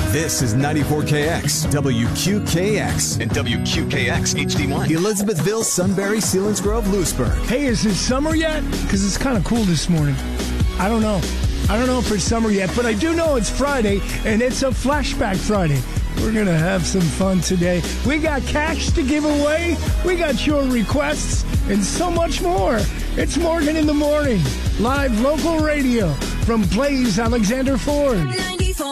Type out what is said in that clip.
This is 94KX, WQKX, and WQKX HD1. Elizabethville, Sunbury, Selinsgrove, Lewisburg. Hey, is it summer yet? Because it's kind of cool this morning. I don't know if it's summer yet, but I do know it's Friday, and it's a Flashback Friday. We're going to have some fun today. We got cash to give away. We got your requests and so much more. It's Morgan in the Morning, live local radio from Blaze Alexander Ford.